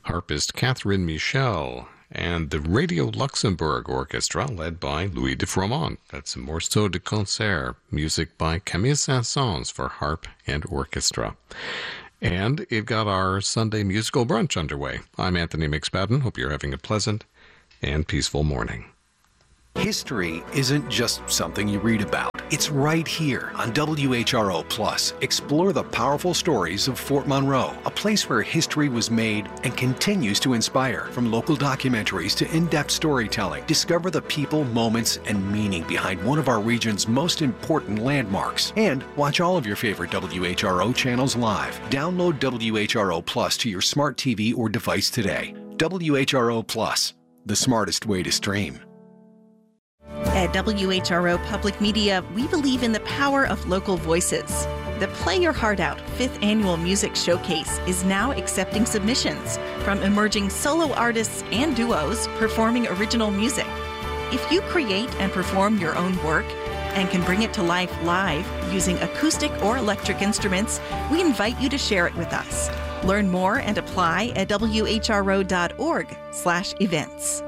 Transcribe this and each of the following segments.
harpist Catherine Michel, and the Radio Luxembourg Orchestra, led by Louis de Froment. That's a Morceau de Concert, music by Camille Saint-Saëns for harp and orchestra. And it got our Sunday musical brunch underway. I'm Anthony McSpadden. Hope you're having a pleasant and peaceful morning. History isn't just something you read about. It's right here on WHRO Plus. Explore the powerful stories of Fort Monroe, a place where history was made and continues to inspire. From local documentaries to in-depth storytelling, discover the people, moments, and meaning behind one of our region's most important landmarks. And watch all of your favorite WHRO channels live. Download WHRO Plus to your smart TV or device today. WHRO Plus, the smartest way to stream. At WHRO Public Media, we believe in the power of local voices. The Play Your Heart Out 5th Annual Music Showcase is now accepting submissions from emerging solo artists and duos performing original music. If you create and perform your own work and can bring it to life live using acoustic or electric instruments, we invite you to share it with us. Learn more and apply at whro.org/events.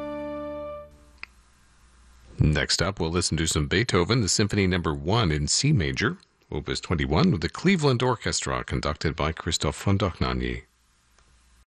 Next up, we'll listen to some Beethoven, the Symphony No. 1 in C major, Opus 21, with the Cleveland Orchestra, conducted by Christophe von Dohnanyi.